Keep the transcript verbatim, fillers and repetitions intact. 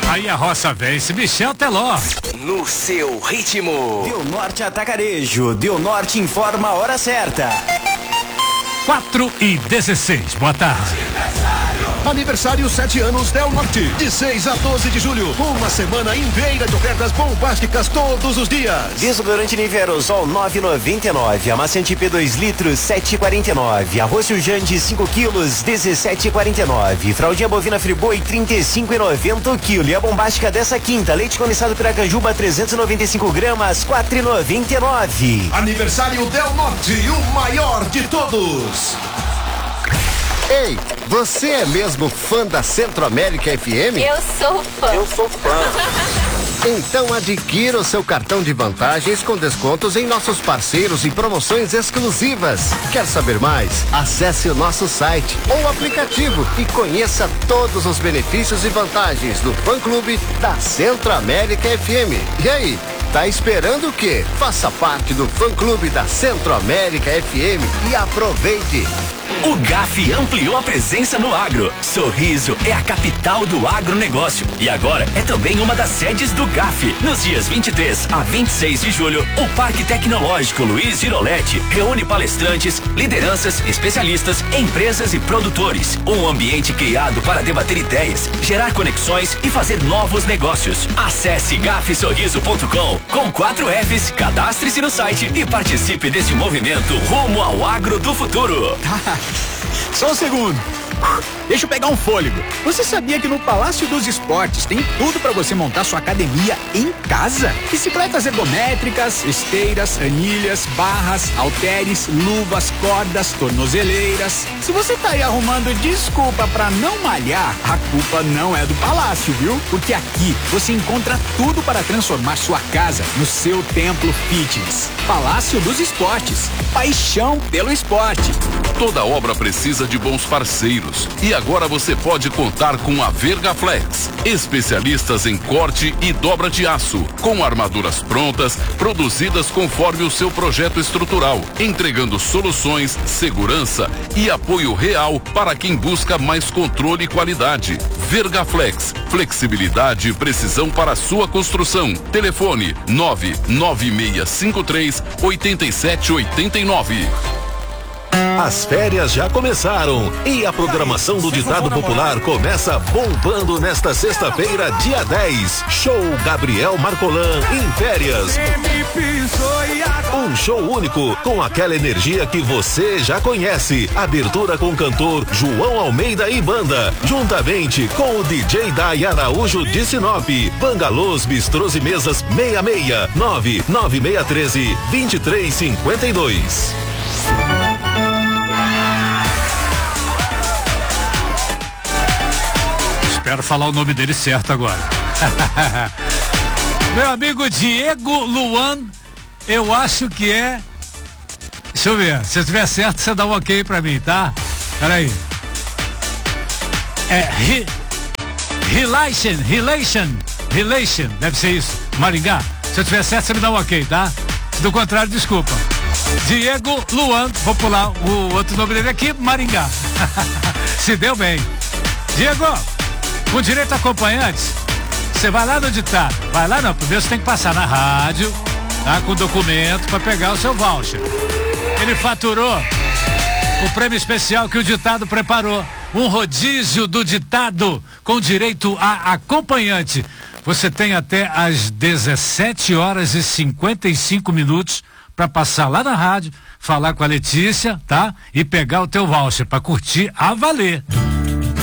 Aí a roça vence, Michel Teló. No seu ritmo. Deu Norte Atacarejo. Deu Norte informa a hora certa. quatro e dezesseis, boa tarde. Aniversário sete anos Del Norte, de seis a doze de julho. Uma semana inteira de ofertas bombásticas todos os dias. Desodorante Nivea Aerosol nove e noventa e nove. Amaciante P dois litros sete e quarenta e nove. Arroz Surjante cinco quilos dezessete e quarenta e nove. Fraldinha bovina Friboi trinta e cinco e noventa o quilo. E a bombástica dessa quinta, leite condensado Piracanjuba trezentos e noventa e cinco gramas quatro e noventa e nove. Aniversário Del Norte, o maior de todos. Ei, você é mesmo fã da Centro-América F M? Eu sou fã. Eu sou fã. Então adquira o seu cartão de vantagens com descontos em nossos parceiros e promoções exclusivas. Quer saber mais? Acesse o nosso site ou aplicativo e conheça todos os benefícios e vantagens do fã-clube da Centro-América F M. E aí, tá esperando o quê? Faça parte do fã-clube da Centro-América F M e aproveite. O G A F ampliou a presença no agro. Sorriso é a capital do agronegócio e agora é também uma das sedes do G A F. Nos dias vinte e três a vinte e seis de julho, o Parque Tecnológico Luiz Giroletti reúne palestrantes, lideranças, especialistas, empresas e produtores. Um ambiente criado para debater ideias, gerar conexões e fazer novos negócios. Acesse gaf sorriso ponto com com quatro Fs, cadastre-se no site e participe desse movimento rumo ao agro do futuro. Só um segundo. Deixa eu pegar um fôlego. Você sabia que no Palácio dos Esportes tem tudo para você montar sua academia em casa? Bicicletas ergométricas, esteiras, anilhas, barras, halteres, luvas, cordas, tornozeleiras. Se você tá aí arrumando desculpa para não malhar, a culpa não é do Palácio, viu? Porque aqui você encontra tudo para transformar sua casa no seu templo fitness. Palácio dos Esportes. Paixão pelo esporte. Toda obra precisa de bons parceiros e agora você pode contar com a Vergaflex, especialistas em corte e dobra de aço, com armaduras prontas, produzidas conforme o seu projeto estrutural, entregando soluções, segurança e apoio real para quem busca mais controle e qualidade. Vergaflex, flexibilidade e precisão para a sua construção. Telefone nove nove seis cinco três oito sete oito nove. As férias já começaram e a programação do Ditado Popular começa bombando nesta sexta-feira, dia dez. Show Gabriel Marcolan em férias. Um show único com aquela energia que você já conhece. Abertura com o cantor João Almeida e banda, juntamente com o D J Dai Araújo de Sinop. Bangalôs, bistrôs e mesas seis seis nove nove seis um três dois três cinco dois. Espero falar o nome dele certo agora. Meu amigo Diego Luan, eu acho que é. Deixa eu ver. Se eu tiver certo, você dá um ok pra mim, tá? Peraí. É. Re, relation, relation, relation. Deve ser isso. Maringá. Se eu tiver certo, você me dá um ok, tá? Se do contrário, desculpa. Diego Luan, vou pular o outro nome dele aqui, Maringá. Se deu bem. Diego, com direito a acompanhantes, você vai lá no ditado. Vai lá não, primeiro você tem que passar na rádio, tá? Com documento para pegar o seu voucher. Ele faturou o prêmio especial que o ditado preparou. Um rodízio do ditado com direito a acompanhante. Você tem até às dezessete horas e cinquenta e cinco minutos para passar lá na rádio, falar com a Letícia, tá? E pegar o teu voucher para curtir a valer.